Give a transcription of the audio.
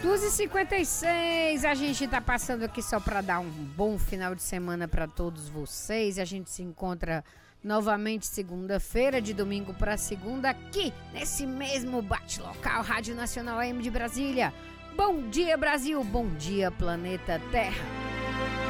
2h56, a gente tá passando aqui só para dar um bom final de semana para todos vocês. A gente se encontra novamente segunda-feira, de domingo para segunda, aqui nesse mesmo bate-local, Rádio Nacional AM de Brasília. Bom dia, Brasil, bom dia, planeta Terra.